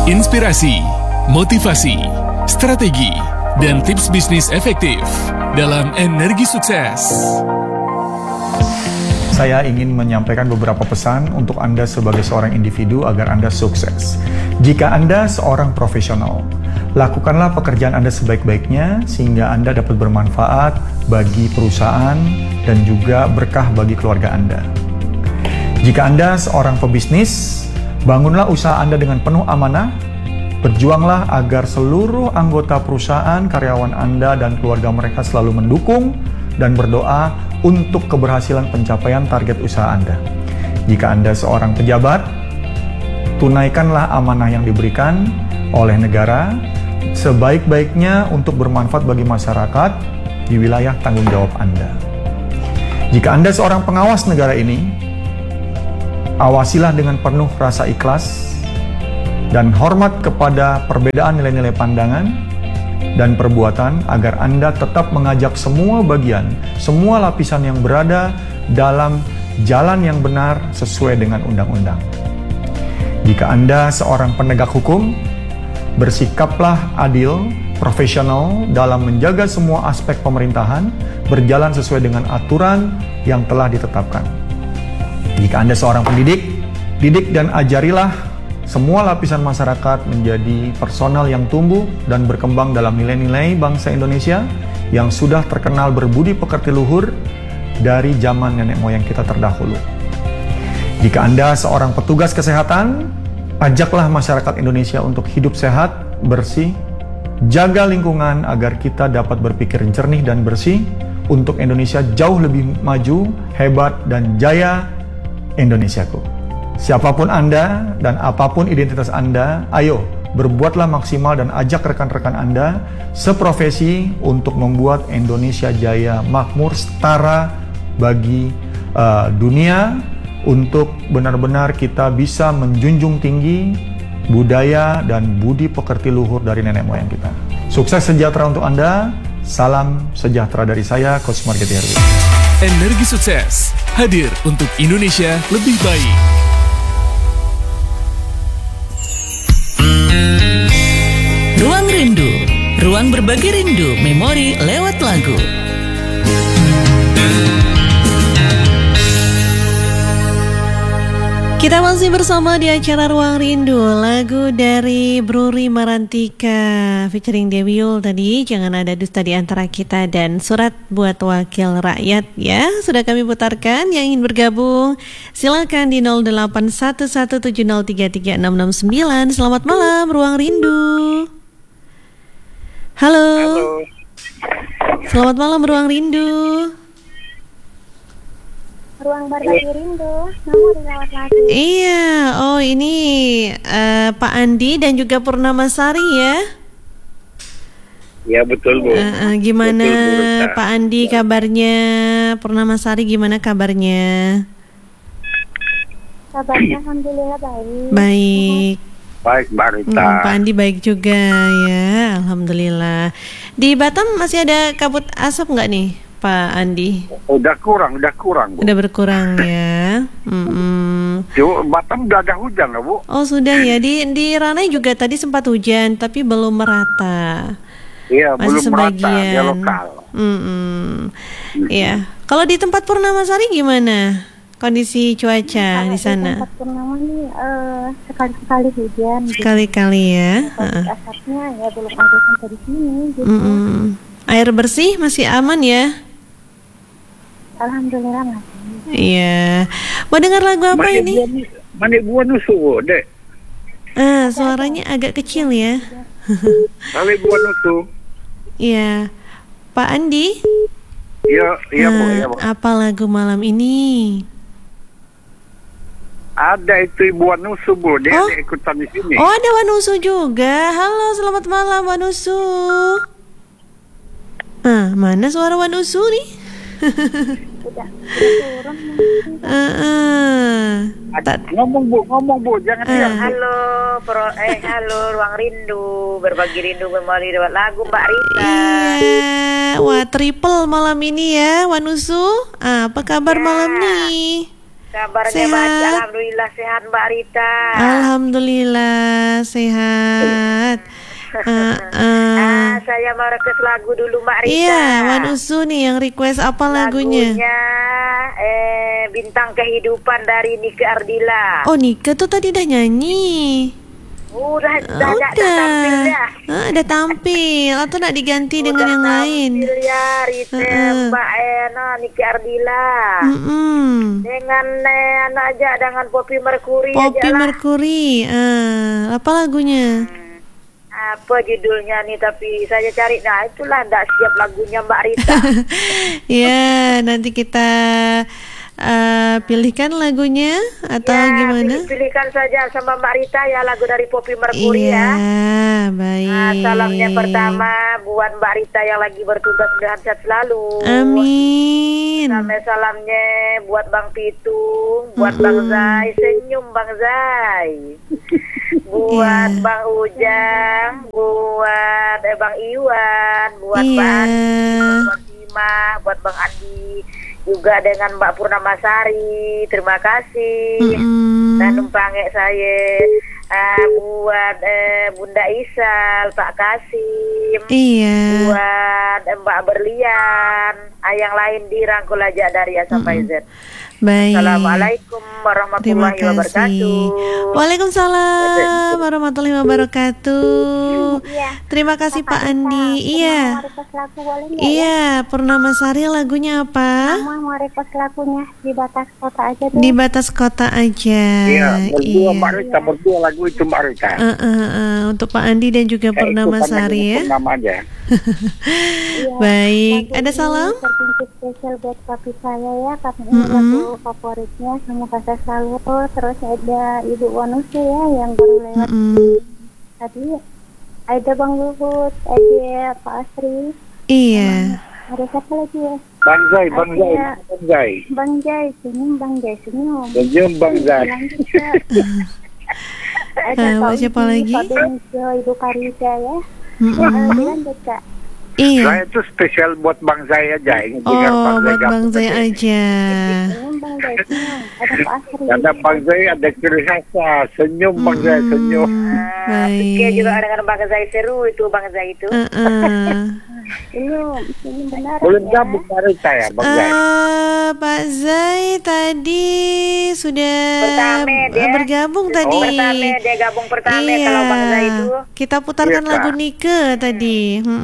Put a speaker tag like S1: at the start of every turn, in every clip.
S1: Inspirasi, motivasi, strategi, dan tips bisnis efektif dalam Energi Sukses.
S2: Saya ingin menyampaikan beberapa pesan untuk Anda sebagai seorang individu agar Anda sukses. Jika Anda seorang profesional, lakukanlah pekerjaan Anda sebaik-baiknya sehingga Anda dapat bermanfaat bagi perusahaan dan juga berkah bagi keluarga Anda. Jika Anda seorang pebisnis, bangunlah usaha Anda dengan penuh amanah. Berjuanglah agar seluruh anggota perusahaan, karyawan Anda dan keluarga mereka selalu mendukung dan berdoa untuk keberhasilan pencapaian target usaha Anda. Jika Anda seorang pejabat, tunaikanlah amanah yang diberikan oleh negara sebaik-baiknya untuk bermanfaat bagi masyarakat di wilayah tanggung jawab Anda. Jika Anda seorang pengawas negara ini, awasilah dengan penuh rasa ikhlas dan hormat kepada perbedaan nilai-nilai pandangan dan perbuatan agar Anda tetap mengajak semua bagian, semua lapisan yang berada dalam jalan yang benar sesuai dengan undang-undang. Jika Anda seorang penegak hukum, bersikaplah adil, profesional dalam menjaga semua aspek pemerintahan berjalan sesuai dengan aturan yang telah ditetapkan. Jika Anda seorang pendidik, didik dan ajarilah semua lapisan masyarakat menjadi personal yang tumbuh dan berkembang dalam nilai-nilai bangsa Indonesia yang sudah terkenal berbudi pekerti luhur dari zaman nenek moyang kita terdahulu. Jika Anda seorang petugas kesehatan, ajaklah masyarakat Indonesia untuk hidup sehat, bersih, jaga lingkungan agar kita dapat berpikir jernih dan bersih untuk Indonesia jauh lebih maju, hebat, dan jaya Indonesiaku. Siapapun Anda dan apapun identitas Anda, ayo berbuatlah maksimal dan ajak rekan-rekan Anda seprofesi untuk membuat Indonesia jaya, makmur, setara bagi dunia, untuk benar-benar kita bisa menjunjung tinggi budaya dan budi pekerti luhur dari nenek moyang kita. Sukses sejahtera untuk Anda. Salam sejahtera dari saya, Coach Margeti Herwi.
S1: Energi Sukses hadir untuk Indonesia lebih baik.
S3: Ruang Rindu, ruang berbagi rindu, memori lewat lagu. Kita masih bersama di acara Ruang Rindu, lagu dari Bruri Marantika featuring Dewi Yul tadi, Jangan Ada Dusta di Antara Kita, dan Surat Buat Wakil Rakyat ya, sudah kami putarkan. Yang ingin bergabung silakan di 081170333669. Selamat malam Ruang Rindu. Halo. Selamat malam Ruang Rindu.
S4: Ruang berbagi rindu, mau dilawat lagi.
S3: Iya, oh ini Pak Andi dan juga Purnama Sari ya.
S5: Ya betul Bu.
S3: Gimana
S5: betul, Bu,
S3: Pak Andi kabarnya? Purnama Sari gimana kabarnya?
S4: Kabarnya alhamdulillah baik.
S3: Baik.
S5: Baik Mbak Rita.
S3: Pak Andi baik juga ya, alhamdulillah. Di Batam masih ada kabut asap nggak nih Pak Andi?
S5: Udah kurang Bu.
S3: Udah berkurang ya.
S5: Batam udah ada hujan lah Bu.
S3: Oh sudah ya, di Ranai juga tadi sempat hujan tapi belum merata.
S5: Iya,
S3: masih
S5: belum merata,
S3: sebagian.
S5: dia lokal.
S3: Iya. Kalau di tempat Purnama Sari gimana kondisi cuaca di sana?
S4: Tempat purnama nih sekali-sekali hujan.
S3: Sekali-kali ya.
S4: Asapnya ya belum ada sampai di sini. Gitu.
S3: Air bersih masih aman ya?
S4: Alhamdulillah masih.
S3: Iya. Mau dengar lagu apa ini?
S5: Mana buah nusuk Dek?
S3: Suaranya agak kecil ya.
S5: Mana buah nusuk?
S3: Iya. Pak Andi?
S5: Iya Bu.
S3: Apa lagu malam ini?
S5: Ada itu Ibu Wanusu Bu, dia ada ikutan di sini.
S3: Oh ada Wanusu juga. Halo selamat malam Wanusu. Mana suara Wanusu nih?
S4: Udah turun.
S5: Ngomong Bu, jangan diam.
S6: Halo, halo Ruang Rindu, berbagi rindu memori lewat lagu Mbak Rita.
S3: Iya, wah triple malam ini ya Wanusu. Apa kabar malam nih?
S6: Kabarnya
S3: Sehat?
S6: baik, alhamdulillah sehat Mbak Rita.
S3: Alhamdulillah sehat.
S6: Saya mau request lagu dulu Mbak Rita.
S3: Iya, Wan Usu nih yang request apa lagunya?
S6: Bintang Kehidupan dari Nike Ardila.
S3: Oh, Nika tuh tadi udah nyanyi.
S6: Udah
S3: Udah
S6: tampil ya.
S3: Udah tampil atau nak diganti dengan yang lain?
S6: Tampil ya Rita, Mbak Nike Ardila. Dengan anak aja dengan Poppy Mercury
S3: Poppy
S6: aja lah.
S3: Mercury. Apa lagunya?
S6: Apa judulnya nih, tapi saya cari. Nah itulah, ndak siap lagunya Mbak Rita.
S3: Ya, nanti kita pilihkan lagunya atau gimana?
S6: Pilihkan saja sama Mbak Rita ya lagu dari Poppy Mercury
S3: Iya,
S6: ya.
S3: baik.
S6: Salamnya pertama buat Mbak Rita yang lagi bertugas, sehat selalu.
S3: Amin.
S6: Salamnya buat Bang Pitung, buat Bang Zai, senyum Bang Zai. Buat Bang Ujang, buat Bang Iwan, buat Mbak Andi, buat Bima, buat Bang Andi, juga dengan Mbak Purnamasari. Terima kasih. Dan numpangnya saya buat Bunda Isal, Pak Kasim, buat Mbak Berlian, yang lain dirangkul aja dari A sampai Z.
S3: Baik.
S6: Assalamualaikum warahmatullahi wabarakatuh.
S3: Waalaikumsalam warahmatullahi wabarakatuh. Terima kasih Pak Andi. Iya. Iya, Purnamasari lagunya apa?
S4: Mama mau request lagunya Di Batas Kota aja deh.
S3: Di Batas Kota aja.
S5: Iya, berdua Mbak Rita, berdua lagu itu Mbak Rita.
S3: Untuk Pak Andi dan juga Purnamasari ya.
S5: Nama aja.
S3: Baik, ada salam?
S4: Terpinci spesial buat papi saya ya, karena ini lagu favoritnya. Semoga saya selalu. Terus ada Ibu Wanusi ya yang baru lewat tadi. Ada Bang Luhut, ada Pak Asri.
S3: Iya.
S4: Ada siapa lagi ya?
S5: Bang Zai.
S4: Bang Jai, senyum Bang Jai, senyum.
S5: Senyum Bang Zai.
S4: Ada
S3: siapa lagi?
S4: Pak Benicio, Ibu Karida ya. Lanjut Kak.
S3: Iya.
S5: Saya itu spesial buat Bang Zai aja.
S3: Oh, buat Bang Zai aja.
S4: Senyum Bang Jai, senyum. Ada Pak Asri.
S5: Ada Bang Zai, ada Kiri Hasa. Senyum Bang Zai, senyum.
S6: Oke, juga dengan Bang Zai seru itu Bang Zai itu.
S4: Senyum benar.
S5: Boleh gabung dari saya Bang Zai.
S3: Pak Zai tadi sudah bergabung tadi.
S6: Pertama dia gabung pertama
S3: Iya.
S6: kalau Bang Zai itu.
S3: Kita putarkan
S5: Iya,
S3: lagu
S5: Kak.
S3: Nike tadi.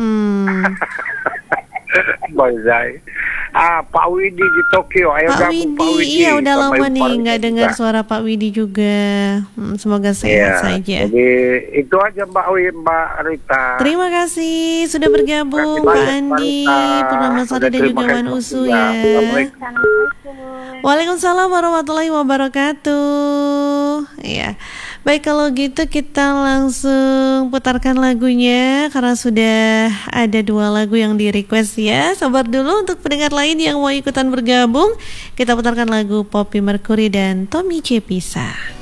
S5: Bang Zai. Pak Widi di Tokyo. Ayo
S3: Pak
S5: gabung Pak
S3: Widi,
S5: Widi.
S3: iya udah
S5: Sama
S3: lama
S5: Ibu
S3: nih
S5: Farida
S3: nggak
S5: juga.
S3: dengar suara Pak Widi juga. Semoga sehat
S5: Iya,
S3: saja.
S5: jadi itu aja Mbak Rita.
S3: Terima kasih sudah bergabung
S5: Terima
S3: Pak
S5: kasih,
S3: Andi,
S5: Mbak Rita.
S3: Purnamasari dan
S5: Terima
S3: juga
S5: kasih
S3: Wan Usu
S5: juga.
S3: ya.
S5: Assalamualaikum.
S3: Waalaikumsalam warahmatullahi wabarakatuh. Ya. Baik, kalau gitu kita langsung putarkan lagunya karena sudah ada 2 lagu yang di request ya. Sabar dulu untuk pendengar lain yang mau ikutan bergabung. Kita putarkan lagu Poppy Mercury dan Tommy C. Pisa.